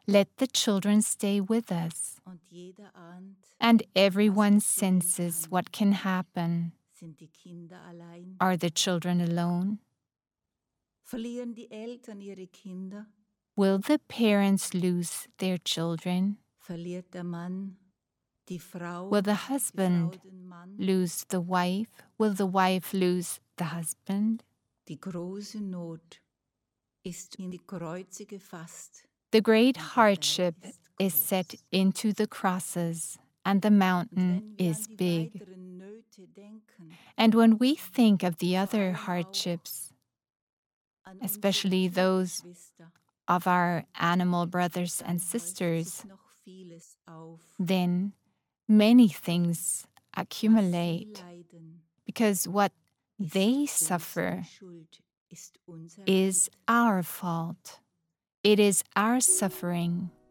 Let the children stay with us. und jeder ahnt, And everyone was geschehen senses kann. what can happen. Sind die Kinder allein? Are the children alone? Verlieren die Eltern ihre Kinder? Will the parents lose their children? Verliert der Mann die Frau? Will the Die Frau husband den Mann? lose the wife? Will the wife lose the husband? Die große Not ist in die Kreuze gefasst. The great Und der Berg hardship ist is groß. set into the crosses, and the Und mountain wenn wir an is die big. weiteren Nöte denken, And when we think of the other allem auch hardships, an especially unsere those Tiergeschwister, of our animal brothers dann and häuft sisters, sich noch vieles auf. then many things Was sie accumulate, leiden, because what ist they unsere suffer Schuld, ist unser is Leid. our fault. It is our suffering.